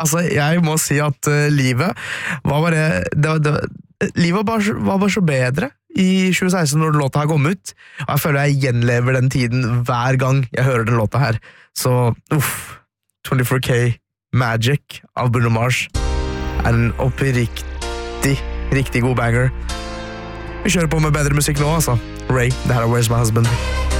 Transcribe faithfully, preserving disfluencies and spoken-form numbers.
altså, jeg må si at uh, livet var bare det, var- det, var- livet var bare, så- var bare så bedre i tjue seksten når den låta her kom ut, og jeg føler jeg gjenlever den tiden hver gang jeg hører den låta her. Så, uff, twenty-four K Magic av Bruno Mars er en oppriktig, riktig god banger. Vi kjører på med bedre musikk nå, altså. Ray, det her er Where's My Husband?